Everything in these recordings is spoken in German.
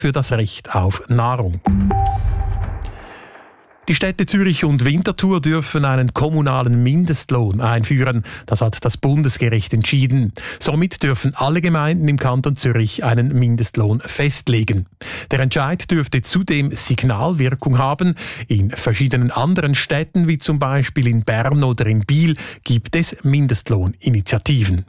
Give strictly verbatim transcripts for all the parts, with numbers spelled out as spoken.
für das Recht auf Nahrung. Die Städte Zürich und Winterthur dürfen einen kommunalen Mindestlohn einführen. Das hat das Bundesgericht entschieden. Somit dürfen alle Gemeinden im Kanton Zürich einen Mindestlohn festlegen. Der Entscheid dürfte zudem Signalwirkung haben. In verschiedenen anderen Städten, wie zum Beispiel in Bern oder in Biel, gibt es Mindestlohninitiativen.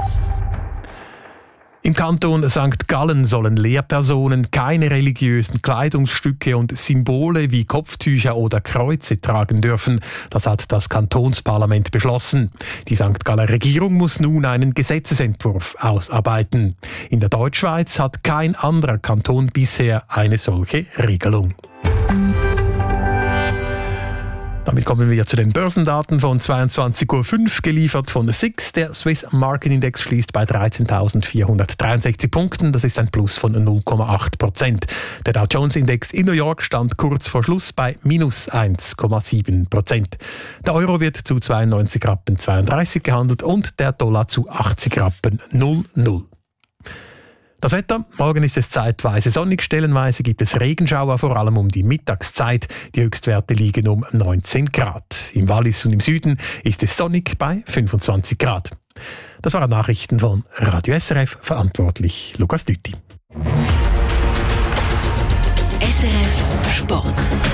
Im Kanton Sankt Gallen sollen Lehrpersonen keine religiösen Kleidungsstücke und Symbole wie Kopftücher oder Kreuze tragen dürfen. Das hat das Kantonsparlament beschlossen. Die Sankt Galler Regierung muss nun einen Gesetzesentwurf ausarbeiten. In der Deutschschweiz hat kein anderer Kanton bisher eine solche Regelung. Damit kommen wir zu den Börsendaten von zweiundzwanzig Uhr fünf, geliefert von S I X. Der Swiss Market Index schließt bei dreizehntausendvierhundertdreiundsechzig Punkten. Das ist ein Plus von null Komma acht Prozent. Der Dow Jones Index in New York stand kurz vor Schluss bei minus eins Komma sieben Prozent. Der Euro wird zu zweiundneunzig Rappen zweiunddreißig gehandelt und der Dollar zu achtzig Rappen null null. Das Wetter. Morgen ist es zeitweise sonnig, stellenweise gibt es Regenschauer, vor allem um die Mittagszeit. Die Höchstwerte liegen um neunzehn Grad. Im Wallis und im Süden ist es sonnig bei fünfundzwanzig Grad. Das waren Nachrichten von Radio S R F, verantwortlich Lukas Dütti. S R F Sport.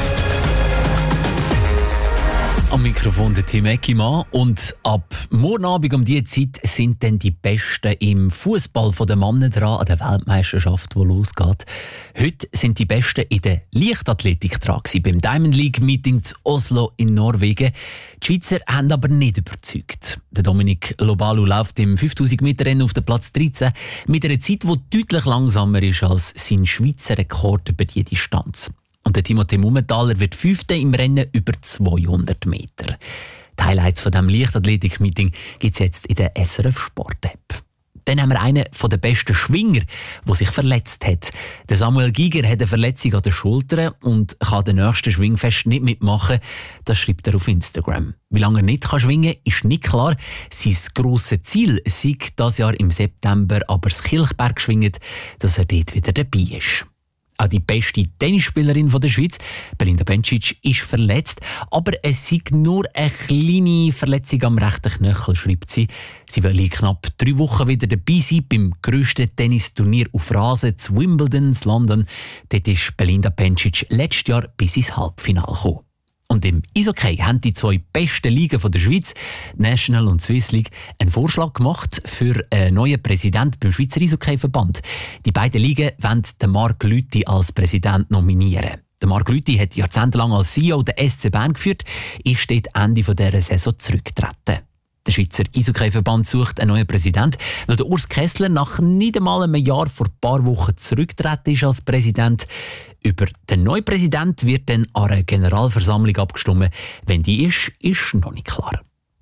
Am Mikrofon der Tim Eckimann. Und ab morgen Abend um diese Zeit sind dann die Besten im Fußball der Männer dran an der Weltmeisterschaft, die losgeht. Heute sind die Besten in der Leichtathletik dran gewesen, beim Diamond League Meeting zu Oslo in Norwegen. Die Schweizer haben aber nicht überzeugt. Der Dominik Lobalu läuft im fünftausend Meter Rennen auf den Platz dreizehn mit einer Zeit, die deutlich langsamer ist als sein Schweizer Rekord über diese Distanz. Und der Timothée Mumenthaler wird Fünfter im Rennen über zweihundert Meter. Die Highlights von diesem Leichtathletik-Meeting gibt es jetzt in der S R F Sport-App. Dann haben wir einen der besten Schwinger, der sich verletzt hat. Der Samuel Giger hat eine Verletzung an der Schulter und kann den nächsten Schwingfest nicht mitmachen. Das schreibt er auf Instagram. Wie lange er nicht schwingen kann, ist nicht klar. Sein grosses Ziel sei dieses Jahr im September aber das Kilchberg schwingen, dass er dort wieder dabei ist. Auch die beste Tennisspielerin der Schweiz, Belinda Bencic, ist verletzt. Aber es sei nur eine kleine Verletzung am rechten Knöchel, schreibt sie. Sie will in knapp drei Wochen wieder dabei sein beim grössten Tennisturnier auf Rasen zu Wimbledon, London. Dort ist Belinda Bencic letztes Jahr bis ins Halbfinale gekommen. Und im Eishockey haben die zwei besten Ligen der Schweiz, National und Swiss League, einen Vorschlag gemacht für einen neuen Präsidenten beim Schweizer Eishockey-Verband. Die beiden Ligen wollen den Marc Lüthi als Präsident nominieren. Der Marc Lüthi hat jahrzehntelang als C E O den S C Bern geführt, ist dort Ende dieser Saison zurückgetreten. Der Schweizer Eishockey-Verband sucht einen neuen Präsidenten, weil der Urs Kessler nach nicht einmal einem Jahr vor ein paar Wochen zurückgetreten ist als Präsident. Über den neuen Präsidenten wird dann an einer Generalversammlung abgestimmt. Wenn die ist, ist noch nicht klar.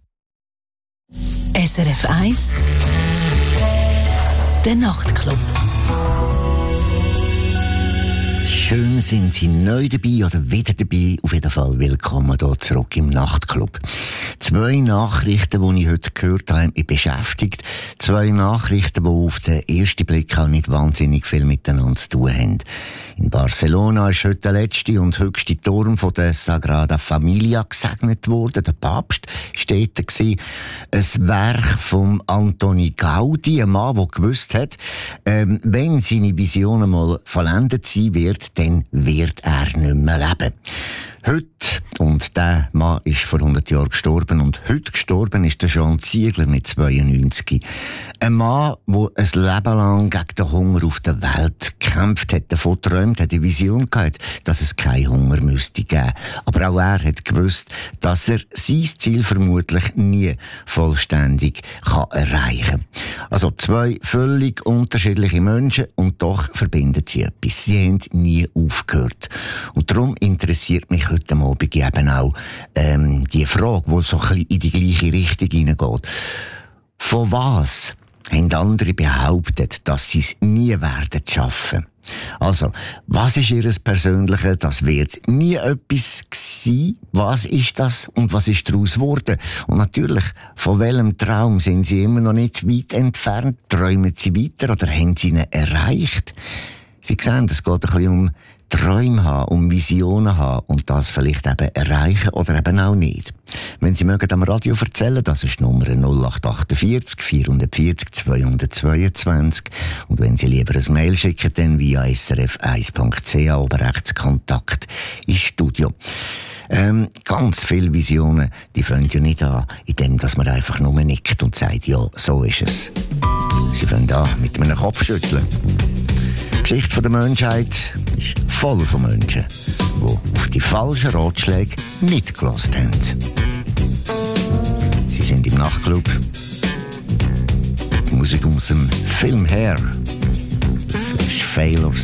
S R F eins Der Nachtclub. Schön sind Sie neu dabei oder wieder dabei. Auf jeden Fall willkommen hier zurück im Nachtclub. Zwei Nachrichten, die ich heute gehört habe, haben mich beschäftigt. Zwei Nachrichten, die auf den ersten Blick auch nicht wahnsinnig viel miteinander zu tun haben. In Barcelona ist heute der letzte und höchste Turm von der Sagrada Familia gesegnet worden. Der Papst steht da gewesen. Ein Werk von Antoni Gaudi, ein Mann, der gewusst hat, ähm, wenn seine Vision mal vollendet sein wird, dann wird er nicht mehr leben. Heute, und der Mann ist vor hundert Jahren gestorben, und heute gestorben ist der Jean Ziegler mit zweiundneunzig. Ein Mann, der ein Leben lang gegen den Hunger auf der Welt gekämpft hat, davon geträumt hat, die Vision gehabt, dass es keinen Hunger müsste geben. Aber auch er hat gewusst, dass er sein Ziel vermutlich nie vollständig kann erreichen kann. Also zwei völlig unterschiedliche Menschen, und doch verbinden sie etwas. Sie haben nie aufgehört. Und darum interessiert mich heute Abend eben auch ähm, die Frage, die so ein bisschen in die gleiche Richtung hineingeht. Von was haben andere behauptet, dass sie es nie werden schaffen? Also, was ist ihr Persönliches? Das wird nie etwas gewesen. Was ist das und was ist daraus geworden? Und natürlich, von welchem Traum sind sie immer noch nicht weit entfernt? Träumen sie weiter oder haben sie ihn erreicht? Sie sehen, es geht ein bisschen um Träume haben, um Visionen haben und das vielleicht eben erreichen oder eben auch nicht. Wenn Sie mögen am Radio erzählen, das ist die Nummer null acht achtundvierzig vierhundertvierzig zweihundertzweiundzwanzig. Und wenn Sie lieber ein Mail schicken, dann via s r f eins punkt c h oben rechts Kontakt ins Studio. Ähm, ganz viele Visionen, die fangen ja nicht an, indem dass man einfach nur nickt und sagt, ja, so ist es. Sie fangen an mit einem Kopfschütteln. Die Geschichte der Menschheit ist voll von Menschen, die auf die falschen Ratschläge nicht gehört haben. Sie sind im Nachtclub. Die Musik aus dem Film Hair. Frisch Failures.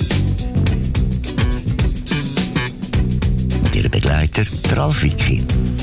Und ihre Begleiter, der Ralf Wicki.